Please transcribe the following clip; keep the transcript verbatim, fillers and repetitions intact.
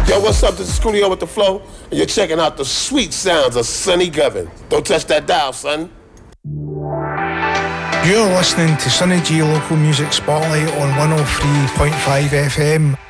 Yo, what's up? This is Coolio with the Flow, and you're checking out the sweet sounds of Sonny Govin. Don't touch that dial, son. You're listening to Sonny G Local Music Spotlight on one oh three point five F M.